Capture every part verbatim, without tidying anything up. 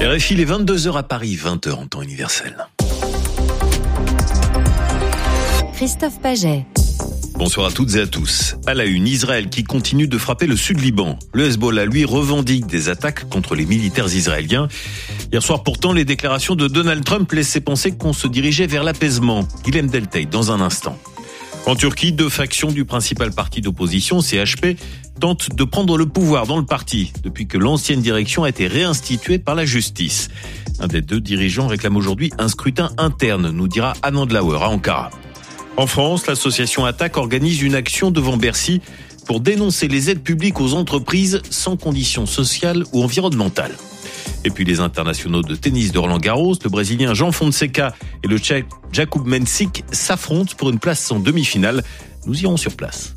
R F I, les vingt-deux heures à Paris, vingt heures en temps universel. Christophe Paget. Bonsoir à toutes et à tous. À la une, Israël qui continue de frapper le sud Liban. Le Hezbollah, lui, revendique des attaques contre les militaires israéliens. Hier soir, pourtant, les déclarations de Donald Trump laissaient penser qu'on se dirigeait vers l'apaisement. Guilhem Deltey, dans un instant. En Turquie, deux factions du principal parti d'opposition, C H P, tentent de prendre le pouvoir dans le parti depuis que l'ancienne direction a été réinstituée par la justice. Un des deux dirigeants réclame aujourd'hui un scrutin interne, nous dira Anand Lauer à Ankara. En France, l'association Attaque organise une action devant Bercy pour dénoncer les aides publiques aux entreprises sans conditions sociales ou environnementales. Et puis les internationaux de tennis de Roland-Garros, le Brésilien Jean Fonseca et le Tchèque Jakub Mensik s'affrontent pour une place en demi-finale. Nous irons sur place.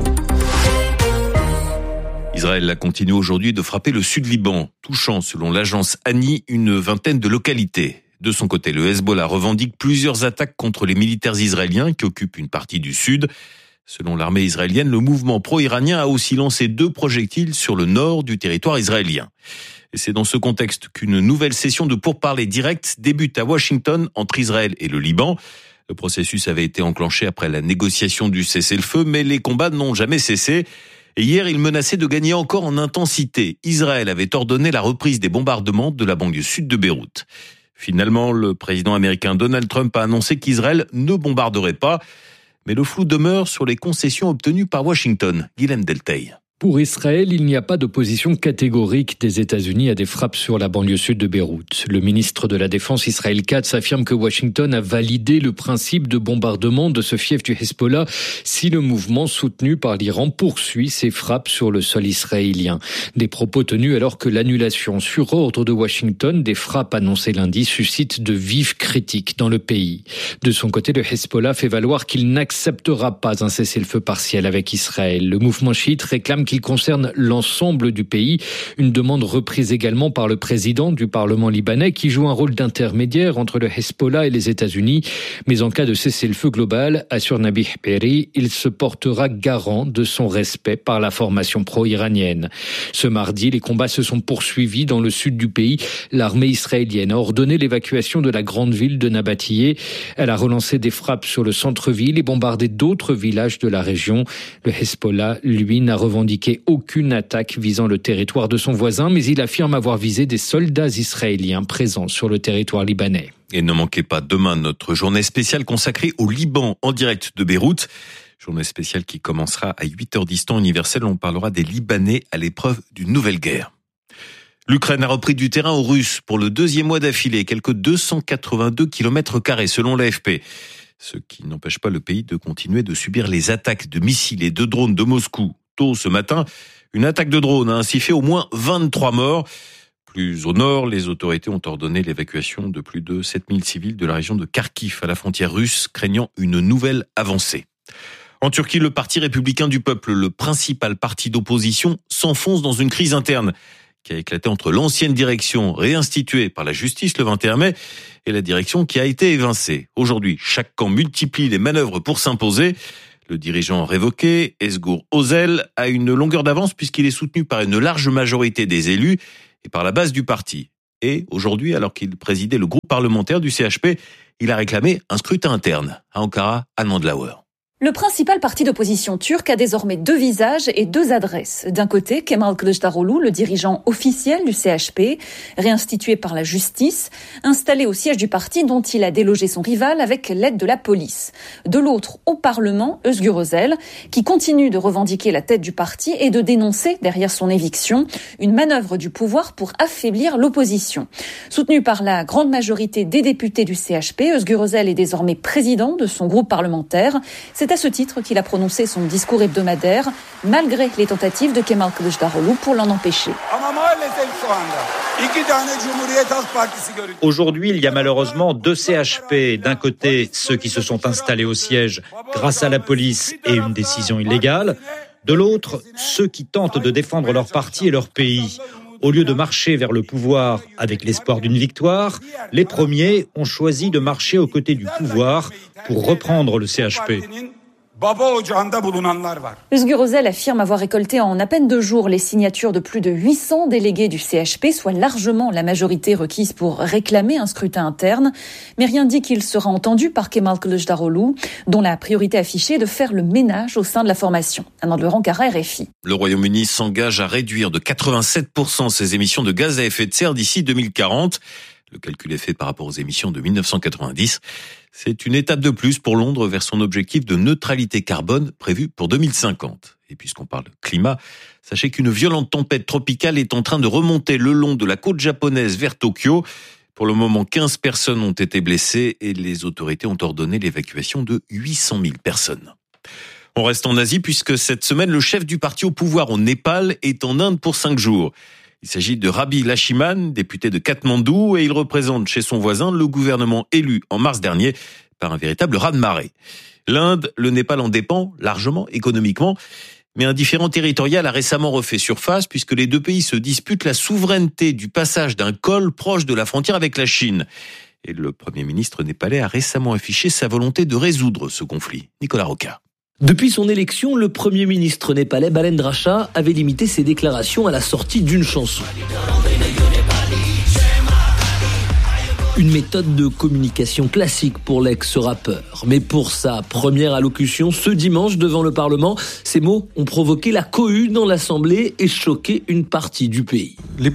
Israël a continué aujourd'hui de frapper le sud Liban, touchant, selon l'agence ANI, une vingtaine de localités. De son côté, le Hezbollah revendique plusieurs attaques contre les militaires israéliens qui occupent une partie du sud. Selon l'armée israélienne, le mouvement pro-iranien a aussi lancé deux projectiles sur le nord du territoire israélien. Et c'est dans ce contexte qu'une nouvelle session de pourparlers directs débute à Washington entre Israël et le Liban. Le processus avait été enclenché après la négociation du cessez-le-feu, mais les combats n'ont jamais cessé. Et hier, il menaçait de gagner encore en intensité. Israël avait ordonné la reprise des bombardements de la banlieue sud de Beyrouth. Finalement, le président américain Donald Trump a annoncé qu'Israël ne bombarderait pas. Mais le flou demeure sur les concessions obtenues par Washington. Guilhem Deltey. Pour Israël, il n'y a pas d'opposition catégorique des États-Unis à des frappes sur la banlieue sud de Beyrouth. Le ministre de la Défense Israël Katz affirme que Washington a validé le principe de bombardement de ce fief du Hezbollah si le mouvement soutenu par l'Iran poursuit ses frappes sur le sol israélien. Des propos tenus alors que l'annulation sur ordre de Washington des frappes annoncées lundi suscite de vives critiques dans le pays. De son côté, le Hezbollah fait valoir qu'il n'acceptera pas un cessez-le-feu partiel avec Israël. Le mouvement chiite réclame qu'il concerne l'ensemble du pays. Une demande reprise également par le président du Parlement libanais qui joue un rôle d'intermédiaire entre le Hezbollah et les États-Unis. Mais en cas de cessez-le-feu global, assure Nabih Berri, il se portera garant de son respect par la formation pro-iranienne. Ce mardi, les combats se sont poursuivis dans le sud du pays. L'armée israélienne a ordonné l'évacuation de la grande ville de Nabatiyeh. Elle a relancé des frappes sur le centre-ville et bombardé d'autres villages de la région. Le Hezbollah, lui, n'a revendiqué aucune attaque visant le territoire de son voisin, mais il affirme avoir visé des soldats israéliens présents sur le territoire libanais. Et ne manquez pas demain notre journée spéciale consacrée au Liban en direct de Beyrouth. Journée spéciale qui commencera à huit heures dix temps universel. On parlera des Libanais à l'épreuve d'une nouvelle guerre. L'Ukraine a repris du terrain aux Russes pour le deuxième mois d'affilée, quelques deux cent quatre-vingt-deux kilomètres carrés selon l'A F P. Ce qui n'empêche pas le pays de continuer de subir les attaques de missiles et de drones de Moscou. Tôt ce matin, une attaque de drone a ainsi fait au moins vingt-trois morts. Plus au nord, les autorités ont ordonné l'évacuation de plus de sept mille civils de la région de Kharkiv à la frontière russe, craignant une nouvelle avancée. En Turquie, le Parti républicain du peuple, le principal parti d'opposition, s'enfonce dans une crise interne qui a éclaté entre l'ancienne direction réinstituée par la justice le vingt et un mai et la direction qui a été évincée. Aujourd'hui, chaque camp multiplie les manœuvres pour s'imposer. Le dirigeant révoqué, Özgür Özel, a une longueur d'avance puisqu'il est soutenu par une large majorité des élus et par la base du parti. Et aujourd'hui, alors qu'il présidait le groupe parlementaire du C H P, il a réclamé un scrutin interne. À Ankara, Anand Lauer. Le principal parti d'opposition turc a désormais deux visages et deux adresses. D'un côté, Kemal Kılıçdaroğlu, le dirigeant officiel du C H P, réinstitué par la justice, installé au siège du parti dont il a délogé son rival avec l'aide de la police. De l'autre, au Parlement, Özgür Özel, qui continue de revendiquer la tête du parti et de dénoncer, derrière son éviction, une manœuvre du pouvoir pour affaiblir l'opposition. Soutenu par la grande majorité des députés du C H P, Özgür Özel est désormais président de son groupe parlementaire. C'est à ce titre qu'il a prononcé son discours hebdomadaire, malgré les tentatives de Kemal Kılıçdaroğlu pour l'en empêcher. Aujourd'hui, il y a malheureusement deux C H P. D'un côté, ceux qui se sont installés au siège grâce à la police et une décision illégale. De l'autre, ceux qui tentent de défendre leur parti et leur pays. Au lieu de marcher vers le pouvoir avec l'espoir d'une victoire, les premiers ont choisi de marcher aux côtés du pouvoir pour reprendre le C H P. Özgür Özel affirme avoir récolté en à peine deux jours les signatures de plus de huit cents délégués du C H P, soit largement la majorité requise pour réclamer un scrutin interne. Mais rien dit qu'il sera entendu par Kemal Kılıçdaroğlu, dont la priorité affichée est de faire le ménage au sein de la formation. Anand Leran-Cara, R F I. Le Royaume-Uni s'engage à réduire de quatre-vingt-sept pour cent ses émissions de gaz à effet de serre d'ici deux mille quarante. Le calcul est fait par rapport aux émissions de dix-neuf cent quatre-vingt-dix. C'est une étape de plus pour Londres vers son objectif de neutralité carbone prévu pour deux mille cinquante. Et puisqu'on parle de climat, sachez qu'une violente tempête tropicale est en train de remonter le long de la côte japonaise vers Tokyo. Pour le moment, quinze personnes ont été blessées et les autorités ont ordonné l'évacuation de huit cent mille personnes. On reste en Asie puisque cette semaine, le chef du parti au pouvoir au Népal est en Inde pour cinq jours. Il s'agit de Rabi Laxman, député de Katmandou, et il représente chez son voisin le gouvernement élu en mars dernier par un véritable raz-de-marée. L'Inde, le Népal en dépend largement économiquement, mais un différend territorial a récemment refait surface puisque les deux pays se disputent la souveraineté du passage d'un col proche de la frontière avec la Chine. Et le Premier ministre népalais a récemment affiché sa volonté de résoudre ce conflit. Nicolas Roca. Depuis son élection, le Premier ministre népalais Balendra Shah avait limité ses déclarations à la sortie d'une chanson. Une méthode de communication classique pour l'ex-rappeur. Mais pour sa première allocution ce dimanche devant le Parlement, ces mots ont provoqué la cohue dans l'Assemblée et choqué une partie du pays.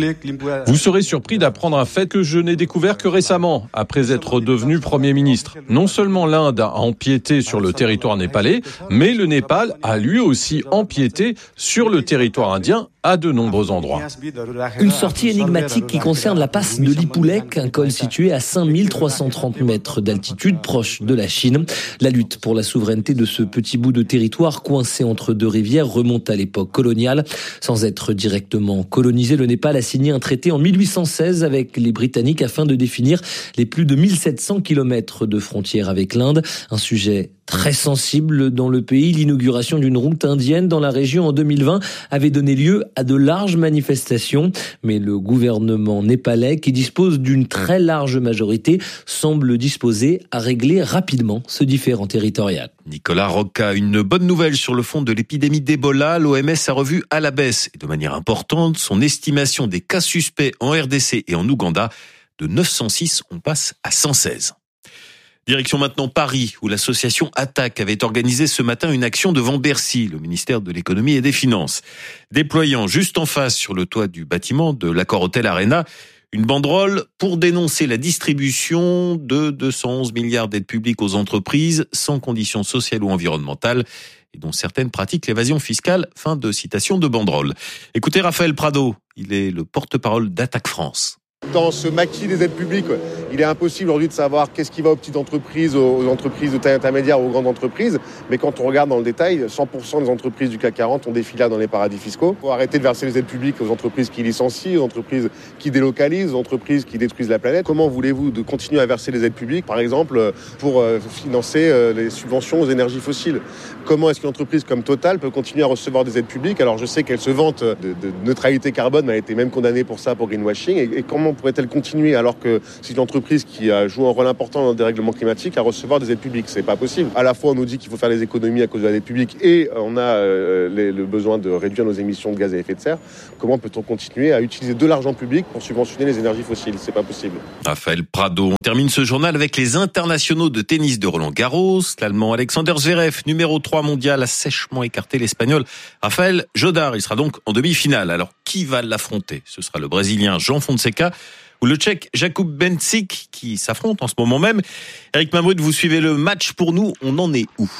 Vous serez surpris d'apprendre un fait que je n'ai découvert que récemment, après être devenu Premier ministre. Non seulement l'Inde a empiété sur le territoire népalais, mais le Népal a lui aussi empiété sur le territoire indien à de nombreux endroits. Une sortie énigmatique qui concerne la passe de Lipulekh, un col situé à cinq mille trois cent trente mètres d'altitude, proche de la Chine. La lutte pour la souveraineté de ce petit bout de territoire coincé entre deux rivières remonte à l'époque coloniale. Sans être directement colonisé, le Népal a signé un traité en mille huit cent seize avec les Britanniques afin de définir les plus de mille sept cents kilomètres de frontière avec l'Inde. Un sujet très sensible dans le pays. L'inauguration d'une route indienne dans la région en deux mille vingt avait donné lieu à de larges manifestations. Mais le gouvernement népalais, qui dispose d'une très large majorité, semble disposé à régler rapidement ce différend territorial. Nicolas Roca, une bonne nouvelle sur le fond de l'épidémie d'Ebola. L'O M S a revu à la baisse, et de manière importante, son estimation des cas suspects en R D C et en Ouganda. De neuf cent six, on passe à cent seize. Direction maintenant Paris, où l'association Attaque avait organisé ce matin une action devant Bercy, le ministère de l'économie et des finances, déployant juste en face sur le toit du bâtiment de l'Accor Hotel Arena une banderole pour dénoncer la distribution de deux cent onze milliards d'aides publiques aux entreprises sans conditions sociales ou environnementales et dont certaines pratiquent l'évasion fiscale. Fin de citation de banderole. Écoutez Raphaël Prado, il est le porte-parole d'Attaque France. Dans ce maquis des aides publiques, il est impossible aujourd'hui de savoir qu'est-ce qui va aux petites entreprises, aux entreprises de taille intermédiaire, aux grandes entreprises. Mais quand on regarde dans le détail, cent pour cent des entreprises du C A C quarante ont des filiales dans les paradis fiscaux. Il faut arrêter de verser les aides publiques aux entreprises qui licencient, aux entreprises qui délocalisent, aux entreprises qui détruisent la planète. Comment voulez-vous de continuer à verser les aides publiques, par exemple, pour financer les subventions aux énergies fossiles ? Comment est-ce qu'une entreprise comme Total peut continuer à recevoir des aides publiques ? Alors je sais qu'elle se vante de, de neutralité carbone, mais elle a été même condamnée pour ça, pour greenwashing. Et, et comment pourrait-elle continuer alors que c'est une entreprise qui joue un rôle important dans le dérèglement climatique à recevoir des aides publiques? C'est pas possible. À la fois on nous dit qu'il faut faire des économies à cause de l'aide publique et on a euh, les, le besoin de réduire nos émissions de gaz à effet de serre. Comment peut-on continuer à utiliser de l'argent public pour subventionner les énergies fossiles? C'est pas possible. Raphaël Prado. On termine ce journal avec les internationaux de tennis de Roland-Garros. L'Allemand Alexander Zverev, numéro trois mondial, a sèchement écarté l'Espagnol Rafael Jodar. Il sera donc en demi-finale. Alors qui va l'affronter? Ce sera le Brésilien Jean Fonseca ou le Tchèque Jakub Benčík qui s'affrontent en ce moment même. Eric Mamrud, vous suivez le match pour nous. On en est où?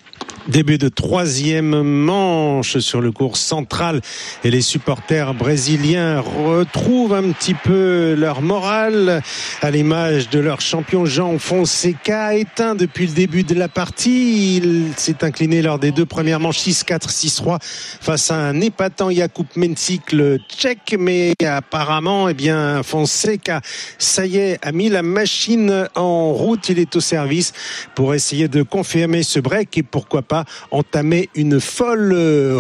Début de troisième manche sur le court central et les supporters brésiliens retrouvent un petit peu leur morale à l'image de leur champion Jean Fonseca, éteint depuis le début de la partie. Il s'est incliné lors des deux premières manches six quatre, six trois face à un épatant Jakub Benčík, le Tchèque, mais apparemment, eh bien, Fonseca, ça y est, a mis la machine en route. Il est au service pour essayer de confirmer ce break et pourquoi pas entamer une folle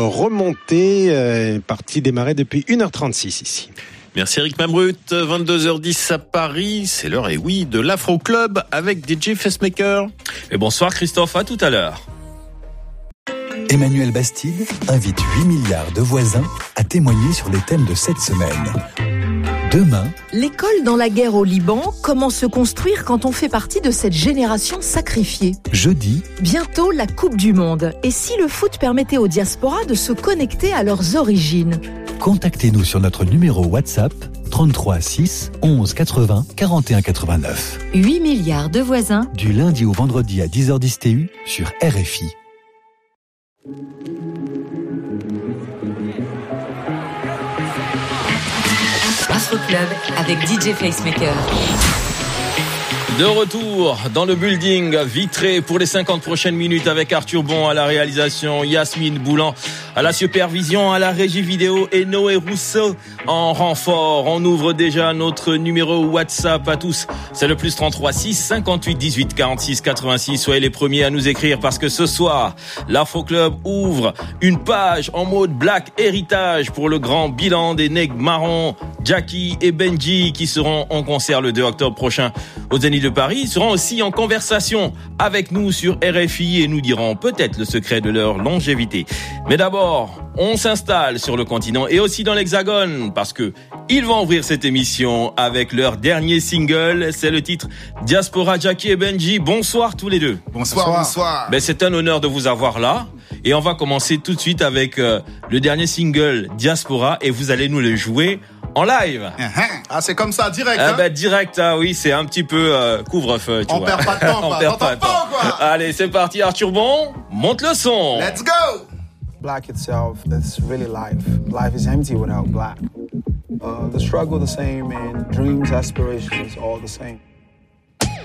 remontée, euh, partie démarrée depuis une heure trente-six ici. Merci Eric Mamrut, vingt-deux heures dix à Paris, c'est l'heure, et oui, de l'Afro Club avec D J Facemaker. Et bonsoir Christophe, à tout à l'heure. Emmanuel Bastide invite huit milliards de voisins à témoigner sur les thèmes de cette semaine. Demain, l'école dans la guerre au Liban, comment se construire quand on fait partie de cette génération sacrifiée? Jeudi, bientôt la Coupe du Monde. Et si le foot permettait aux diasporas de se connecter à leurs origines? Contactez-nous sur notre numéro WhatsApp trente-trois six onze quatre-vingts quarante et un quatre-vingt-neuf. huit milliards de voisins. Du lundi au vendredi à dix heures dix T U sur R F I. Afro Club avec D J Facemaker. De retour dans le building vitré pour les cinquante prochaines minutes avec Arthur Bon à la réalisation, Yasmine Boulan à la supervision, à la régie vidéo et Noé Rousseau en renfort. On ouvre déjà notre numéro WhatsApp à tous. C'est le plus trente-trois six cinquante-huit dix-huit quarante-six quatre-vingt-six. Soyez les premiers à nous écrire parce que ce soir, l'Afro Club ouvre une page en mode Black Héritage pour le grand bilan des Nègres Marrons, Jackie et Benji qui seront en concert le deux octobre prochain au Zénith de Paris. Ils seront aussi en conversation avec nous sur R F I et nous diront peut-être le secret de leur longévité. Mais d'abord, on s'installe sur le continent et aussi dans l'Hexagone parce que ils vont ouvrir cette émission avec leur dernier single. C'est le titre Diaspora, Jackie et Benji. Bonsoir tous les deux. Bonsoir, bonsoir. bonsoir. Ben, c'est un honneur de vous avoir là. Et on va commencer tout de suite avec euh, le dernier single Diaspora et vous allez nous le jouer en live. Ah, c'est comme ça, direct. Ah hein bah direct, ah oui, c'est un petit peu euh, couvre-feu, tu on vois. Perd pas de temps, on quoi. perd pas de temps. Pas, quoi. Allez, c'est parti, Arthur Bon, monte le son. Let's go. Black itself, that's really life. Life is empty without black. Uh, the struggle the same and dreams, aspirations all the same.